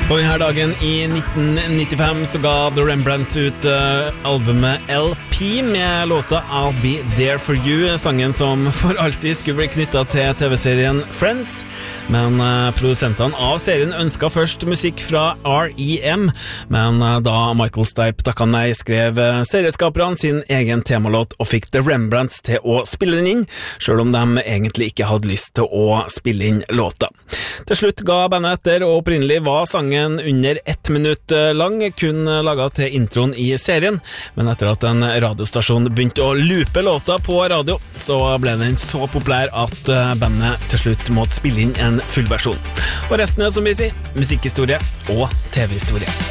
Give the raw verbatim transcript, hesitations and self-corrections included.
På denne dagen i nitten nittifem så ga The Rembrandt ut uh, albumet L P med låta I'll Be There For You, sangen som for alltid skulle bli knyttet til T V-serien Friends. Men uh, produsentene av serien ønsket først musikk fra R E M, men uh, da Michael Stipe takket nei, skrev uh, serieskaperne sin egen temalåt og fikk The Rembrandt til å spille den inn, selv om de egentlig ikke hadde lyst til å spille inn låta. Til slutt ga bandet etter, og opprinnelig var sangen under ett minutt lang, kun laget til introen i serien, men etter at en radiostasjon begynte å loope låta på radio, så ble den så populær at bandet til slutt måtte spille inn en full versjon. Og resten er, som vi sier, musikkhistorie og T V-historie.